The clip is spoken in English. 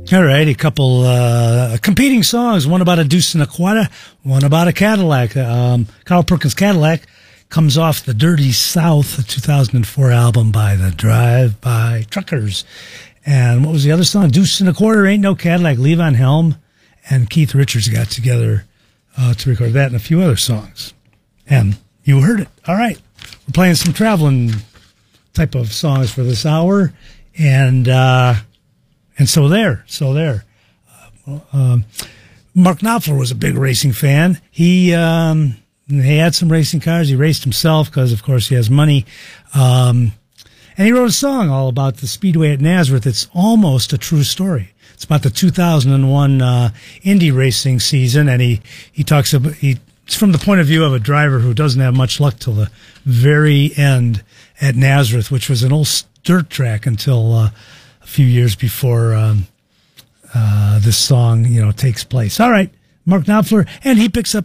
All right, a couple competing songs. One about a deuce and a quarter, one about a Cadillac. Carl Perkins' Cadillac comes off the Dirty South, the 2004 album by the Drive-By Truckers. And what was the other song? Deuce and a Quarter, Ain't No Cadillac. Levon Helm and Keith Richards got together to record that and a few other songs. And you heard it. All right, we're playing some traveling type of songs for this hour. And so there. Mark Knopfler was a big racing fan. He had some racing cars. He raced himself because, of course, he has money. And he wrote a song all about the Speedway at Nazareth. It's almost a true story. It's about the 2001 Indy racing season, and he talks about it's from the point of view of a driver who doesn't have much luck till the very end at Nazareth, which was an old dirt track until a few years before this song, takes place. All right, Mark Knopfler, and he picks up